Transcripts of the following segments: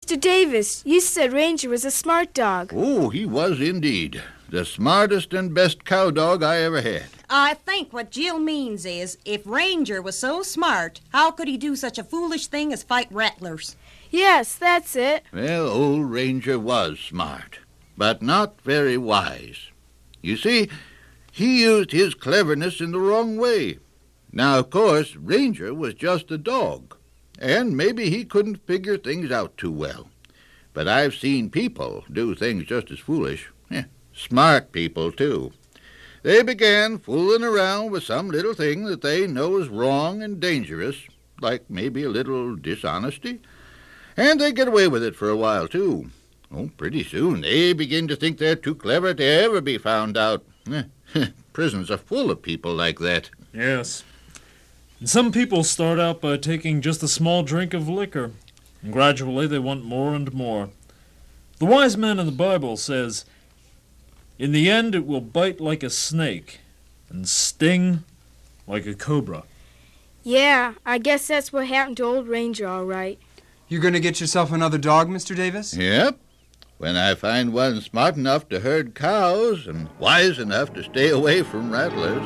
Mr. Davis, you said Ranger was a smart dog. Oh, he was indeed. The smartest and best cow dog I ever had. I think what Jill means is, if Ranger was so smart, how could he do such a foolish thing as fight rattlers? Yes, that's it. Well, old Ranger was smart, but not very wise. You see, he used his cleverness in the wrong way. Now, of course, Ranger was just a dog, and maybe he couldn't figure things out too well. But I've seen people do things just as foolish. Smart people, too. They began fooling around with some little thing that they know is wrong and dangerous, like maybe a little dishonesty, and they get away with it for a while, too. Oh, pretty soon they begin to think they're too clever to ever be found out. Prisons are full of people like that. Yes. And some people start out by taking just a small drink of liquor, and gradually they want more and more. The wise man in the Bible says, "In the end it will bite like a snake and sting like a cobra." Yeah, I guess that's what happened to old Ranger, all right. You going to get yourself another dog, Mr. Davis? Yep. When I find one smart enough to herd cows and wise enough to stay away from rattlers.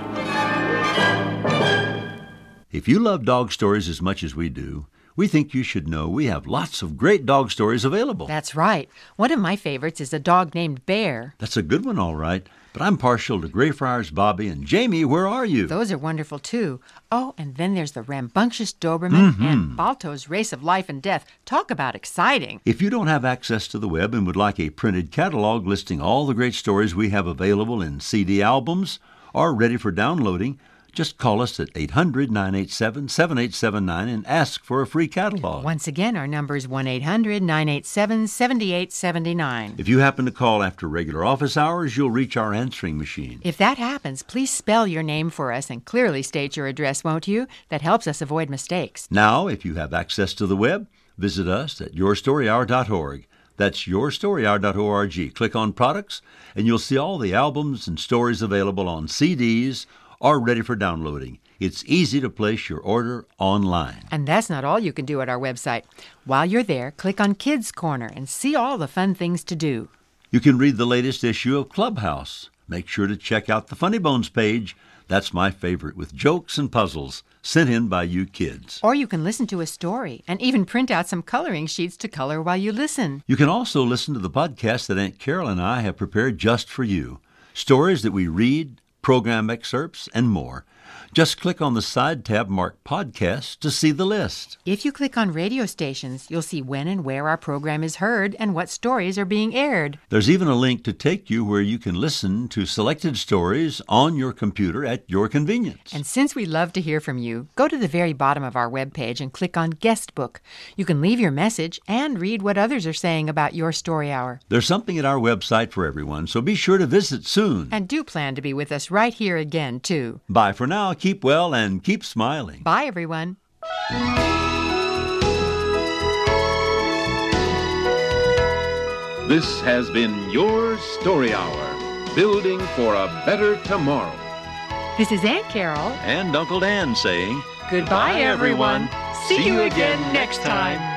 If you love dog stories as much as we do, we think you should know we have lots of great dog stories available. That's right. One of my favorites is a dog named Bear. That's a good one, all right. But I'm partial to Greyfriars Bobby and Jamie, Where Are You? Those are wonderful, too. Oh, and then there's the Rambunctious Doberman and Balto's Race of Life and Death. Talk about exciting. If you don't have access to the web and would like a printed catalog listing all the great stories we have available in CD albums or ready for downloading, just call us at 800-987-7879 and ask for a free catalog. Once again, our number is 1-800-987-7879. If you happen to call after regular office hours, you'll reach our answering machine. If that happens, please spell your name for us and clearly state your address, won't you? That helps us avoid mistakes. Now, if you have access to the web, visit us at yourstoryhour.org. That's yourstoryhour.org. Click on Products, and you'll see all the albums and stories available on CDs or ready for downloading. It's easy to place your order online. And that's not all you can do at our website. While you're there, click on Kids Corner and see all the fun things to do. You can read the latest issue of Clubhouse. Make sure to check out the Funny Bones page. That's my favorite, with jokes and puzzles sent in by you kids. Or you can listen to a story and even print out some coloring sheets to color while you listen. You can also listen to the podcast that Aunt Carol and I have prepared just for you. Stories that we read, program excerpts, and more. Just click on the side tab marked Podcasts to see the list. If you click on radio stations, you'll see when and where our program is heard and what stories are being aired. There's even a link to take you where you can listen to selected stories on your computer at your convenience. And since we love to hear from you, go to the very bottom of our webpage and click on Guest Book. You can leave your message and read what others are saying about your story hour. There's something at our website for everyone, so be sure to visit soon. And do plan to be with us right here again, too. Bye for now. Keep well and keep smiling. Bye, everyone. This has been Your Story Hour, building for a better tomorrow. This is Aunt Carol and Uncle Dan saying, goodbye, everyone. See you again next time.